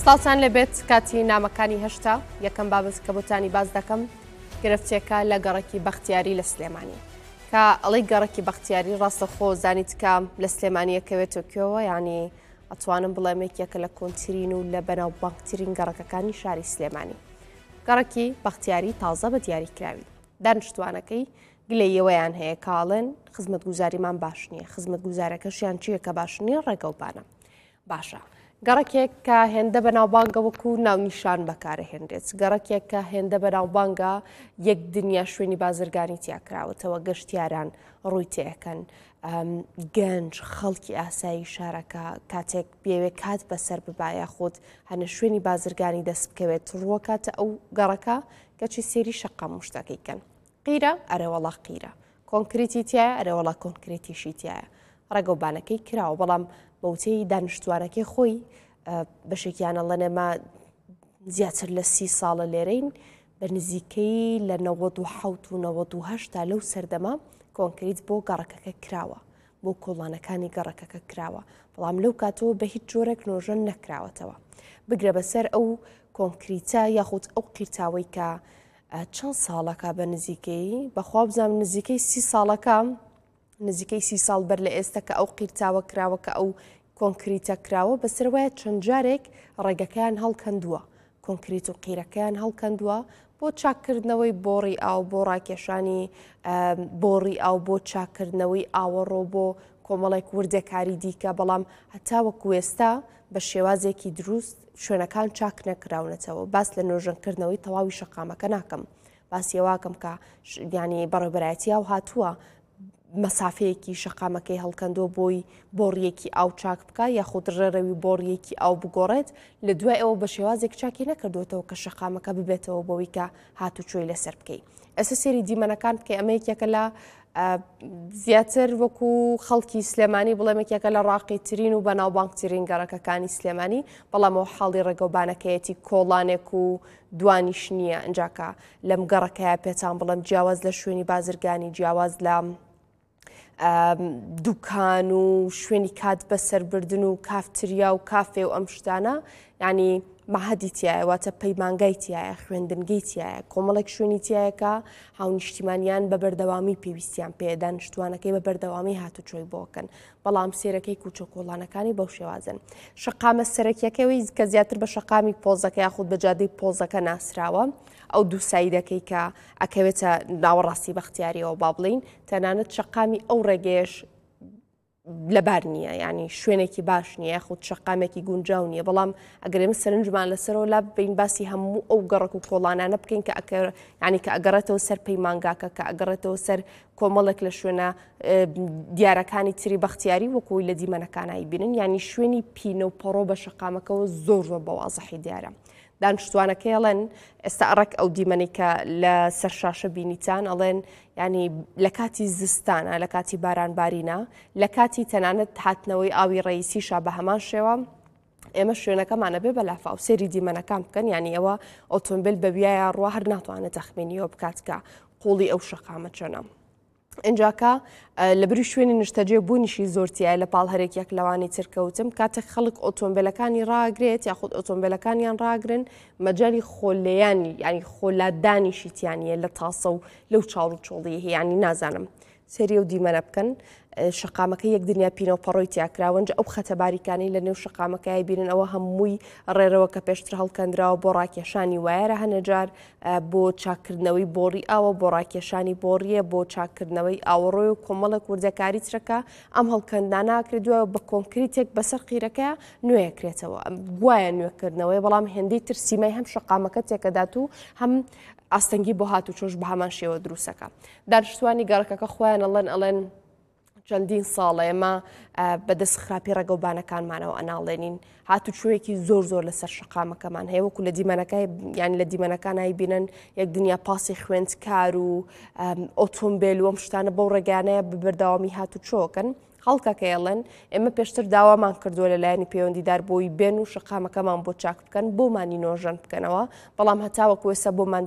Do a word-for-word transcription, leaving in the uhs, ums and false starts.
ساڵتان لەبێت کاتی نامەکانی هەشتا یەکەم بابەت کە بۆتانی باز دەکەم گرفتێکە لە گەڕێکی بەختیاری لە سلێمانی کە ئەڵەی گەڕێکی بەختیاری ڕاستەخۆ زانیت کە لە سلێمانیەکەوێتە کوێوە ینی ئەتوانم بڵێم یەکێکە لە کۆنتترین و لە بەناوبانگترین گەڕەکەکانی شاری سلێمانی گەڕێکی بەختیاری تازە بە دیاریکراوی دانیشتوانەکەی گلەیەوەیان هەیە کاڵێن خزمەتگوزاریمان باش نییە خزمەتگوزارەکەشیان چییە کە باش نییە ڕێگەوبانە باشە گەڕێکێک کە هێندە بەناوبانگە وەکو ناونیشان بەکارەهێنرێت گەڕێکێک کە هێندە بەناوبانگە یەک دنیا شوێنی بازرگانی تیاکراوەتەوە گەشتیاران ڕووی تێەکەن گەنج خەڵکی ئاسایی شارەکە کاتێک بێوێ کات بەسەر ببایە خۆت هەنە شوێنی بازرگانی دەست بکەوێت ڕووەکاتە ئەو گەڕەکە کەچی سێری شەقام مشتەکەیکەن قیرە ئەرەوەڵا قیرە کۆنکریتی تایە ئەرەوەڵا کۆنکریتیشی تایە ڕێگەوبانەکەی کراوە بەڵام بەوتەی دانیشتوانەکەی خۆی بەشێکیانە لە نێمە زیاتر لە سی ساڵە لێرەین بە نزیکەی لە نەوەد و حەوت و نەوەد و هەشتا لەو سەردەما کۆنکریت بۆ گەڕەکەکە کراوە بۆ کۆڵانەکانی گەڕەکەکە کراوە بەڵام لەو کاتەوە بە هیچ جۆرێک نۆژەن نەکراوەتەوە بگرە بەسەر ئەو کۆنکریتە یاخود ئەو قیرتاوەی کە چەند ساڵەکە بە نزیکەی بەخوا بزانم نزیکەی سی ساڵەکە نزیکەی سی ساڵ بەر لە ئێستا کە ئەو قیرتاوە کراوە کە ئەو کۆنکریتە کراوە بەسەرەوەیە چەند جارێک ڕێگەکەیان هەڵکەندووە کۆنکریت و قیرەکەیان هەڵکەندووە بۆ چاکردنەوەی بۆڕی ئاو بۆ ڕاکێشانی بۆڕی ئاو بۆ چاکردنەوەی ئاوەڕۆ بۆ کۆمەڵێک وردەکاری دیکە بەڵام هەتاوەکو ئێستا بە شێوازێکی دروست شوێنەکان چاک نەکراونەتەوە باس لە نۆژەنکردنەوەی تەواوی شەقامەکە ناکەم باسیەواکەم کە ینی بەڕێبەرایەتی ئاو هاتووە مەسافەیەکی شەقامەکەی هەڵکەندۆ بۆی بۆڕیەکی ئاو چاک بکە یاخود ڕێڕەوی بۆڕیەکی ئاو بگۆڕێت لە دوای ئەوە بە شێوازێک چاکی نەکردوێتەوە کە شەقامەکە ببێتەوە بۆەوەی کە هاتوچۆی لەسەر بکەیت ئێستا سێری دیمەنەکان بکەی ئەمە یەکێکە لە زیاتر وەکو خەڵکی سلێمانی بڵێمێکێکە لە ڕاقیترین و بەناوبانگترین گەڕەکەکانی سلێمانی بەڵامەوە حاڵی ڕێگەوبانەکەیەتی کۆڵانێک و دوانیش نییە ئەنجاکە لەم گەڕەکەیە پێتان بڵم جیاواز لە شوێنی بازرگانی جیاواز لە دوکان و شوێنی کات بەسەربردن و کافتریا و کافێ و ئەم شتانە ینی مەهەدی تایە واتە پەیمانگای تایە خوێندنگەی تایە کۆمەڵێک شوێنی تایەکە هاونیشتیمانیان بە بەردەوامی پێویستیان پێ دانیشتوانەکەی بە بەردەوامی هاتوچۆی بۆکەن بەڵام سێرەکەی کوچە کۆڵانەکانی بەو شێوازن شەقامە سەرەکیەکەوەی کە زیاتر بە شەقامی پۆزەکە یاخود بە جادەی پۆزەکە ناسراوە ئەو دوو سایدەکەی کە ئەکەوێتە ناوەڕاستی بەختیاریەوە با بڵین تەنانەت شەقامی ئەو ڕێگەیەش لەبار نییە ینی شوێنێکی باش نییە یاخود شەقامێکی گونجاو نییە بەڵام ئەگەر ئێمە سەرنجمان لەسەرەوە لا بین باسی هەموو ئەو گەڕک و کۆڵانانە بکەین کە ینی کە ئەگەڕێتەوە سەر پەیمانگاکە کە ئەگەڕێتەوە سەر کۆمەڵێک لە شوێنە دیارەکانی تری بەختیاری وەکوی لە دیمەنەکانایی بینن ینی شوێنی پینە و پەڕۆ بە شەقامەکەەوە زۆر زۆر بە وازەحی دیارە دانیشتوانەکەی ئەڵێن ئێستا ئەڕێک ئەو دیمەنی کە لە سەر شاشە بینیتان ئەڵێن ینی لە کاتی زستانە لە کاتی بارانبارینە لە کاتی تەنانەت هاتنەوەی ئاوی ڕئیسیشا بە هەمان شێوە ئێمە شوێنەکەمانە بێ بەلافاو سێری دیمەنەکان بکەن ینی ئەوە ئۆتۆمبیل بەبیایە ڕوا هەر ناتوانێت تەخمینیەوە بکات کە قوڵی ئەو شەقامە چەنە ئەنجاکە لە بری شوێنی نیشتەجێ بوونیشی زۆرتیایە لە پاڵ هەرێکێک لەوانی ترکەوتم کاتێک خەڵک ئۆتۆمبیلەکانی ڕاگرێت یاخود ئۆتۆمبیلەکانیان ڕاگرن مەجای خۆلەیانی ینی خۆلادانیشیتیانە لە تاسە و لەو چاڵ و چۆڵی هەیەیانی نازانم سێری و دیمەنە بکەن شەقامەکە یەک دنیا پینەوە پەڕۆی تیاکراوەنج ئەو خەتەباریکانی لە نێو شەقامەکەی بینن ئەوە هەمووی ڕێرەوە کە پێشتر هەڵکەندراوە بۆ ڕاکێشانی وایەرە هەنەجار بۆ چاکردنەوەی بۆڕی ئاوە بۆ ڕاکێشانی بۆڕیە بۆ چاکردنەوەی ئاوەڕۆی و کۆمەڵک وردەکاری ترەکە ئەم هەڵکەنداناکردووە بە کۆنکریتێک بەسەر قیرەکە نوێیەکرێتەوە گوایە نوێکردنەوەی بەڵام هێندەی تر سیمای هەم شەقامەکە تێکەدات و هەم ئاستەنگی بۆ هات و چۆش بە هەمان شێوە دروستەکە دانیشتوانی گەڕەکەکە خۆیان ئەڵێن ئەڵێن چەندین ساڵە ئێمە بەدەست خراپی ڕێگەوبانەکانمانەوە ئەناڵێنین هاتوچۆیەکی زۆر زۆر لەسەر شەقامەکەمان هەیە وەکو لە دیمەنەکەی یان لە دیمەنەکانایی بینن یەک دنیا پاسی خوێندکار و ئۆتۆمبیل و ئەم شتانە بەو ڕێگانەیە بەبەردەوامی هاتوچۆکەن خەڵکەکەیڵێن ئێمە پێشتر داوامان کردووە لەلایەنی پەیوەندیدار بۆی بێن و شەقامەکەمان بۆ چاک بکەن بۆمانی نۆژەن بکەنەوە بەڵام هەتاوەکو ئێستا بۆمان